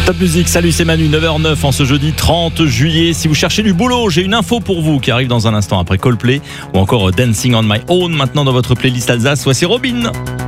Top musique, salut, c'est Manu, 9h09 en ce jeudi 30 juillet. Si vous cherchez du boulot, j'ai une info pour vous qui arrive dans un instant après Coldplay ou encore Dancing on My Own. Maintenant dans votre playlist Alsace, voici Robin.